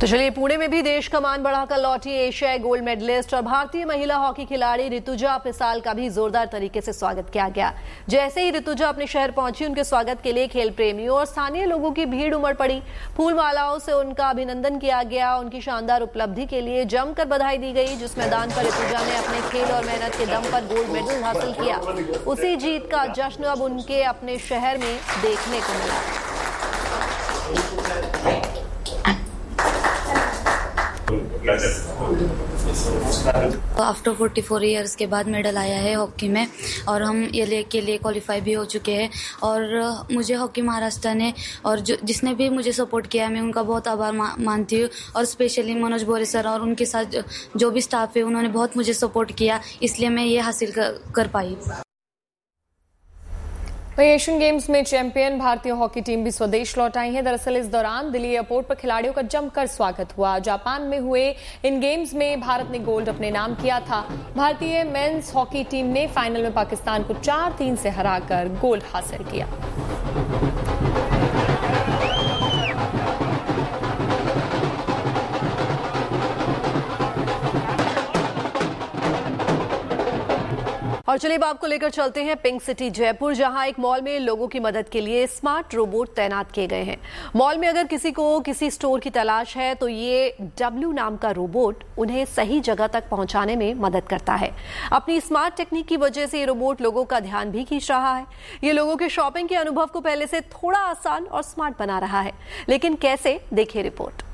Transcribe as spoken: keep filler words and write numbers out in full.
तो चलिए, पुणे में भी देश का मान बढ़ाकर लौटी एशियाई गोल्ड मेडलिस्ट और भारतीय महिला हॉकी खिलाड़ी ऋतुजा पिसाल का भी जोरदार तरीके से स्वागत किया गया। जैसे ही ऋतुजा अपने शहर पहुंची, उनके स्वागत के लिए खेल प्रेमियों और स्थानीय लोगों की भीड़ उमड़ पड़ी। फूल मालाओं से उनका अभिनंदन किया गया। उनकी शानदार उपलब्धि के लिए जमकर बधाई दी गई। जिस मैदान पर ऋतुजा ने अपने खेल और मेहनत के दम पर गोल्ड मेडल हासिल किया, उसी जीत का जश्न अब उनके अपने शहर में देखने को मिला। आफ्टर चौवालीस इयर्स के बाद मेडल आया है हॉकी में और हम ये के लिए क्वालिफाई भी हो चुके हैं। और मुझे हॉकी महाराष्ट्र ने और जो जिसने भी मुझे सपोर्ट किया, मैं उनका बहुत आभार मा, मानती हूँ। और स्पेशली मनोज बोरे सर और उनके साथ जो, जो भी स्टाफ है, उन्होंने बहुत मुझे सपोर्ट किया, इसलिए मैं ये हासिल कर, कर पाई। वहीं एशियन गेम्स में चैंपियन भारतीय हॉकी टीम भी स्वदेश लौट आई है। दरअसल इस दौरान दिल्ली एयरपोर्ट पर खिलाड़ियों का जमकर स्वागत हुआ। जापान में हुए इन गेम्स में भारत ने गोल्ड अपने नाम किया था। भारतीय मेंस हॉकी टीम ने फाइनल में पाकिस्तान को चार तीन से हराकर गोल्ड हासिल किया। और चलिए, अब आपको लेकर चलते हैं पिंक सिटी जयपुर, जहां एक मॉल में लोगों की मदद के लिए स्मार्ट रोबोट तैनात किए गए हैं। मॉल में अगर किसी को किसी स्टोर की तलाश है, तो ये डब्ल्यू नाम का रोबोट उन्हें सही जगह तक पहुंचाने में मदद करता है। अपनी स्मार्ट टेक्निक की वजह से ये रोबोट लोगों का ध्यान भी खींच रहा है। ये लोगों के शॉपिंग के अनुभव को पहले से थोड़ा आसान और स्मार्ट बना रहा है। लेकिन कैसे, देखिए रिपोर्ट।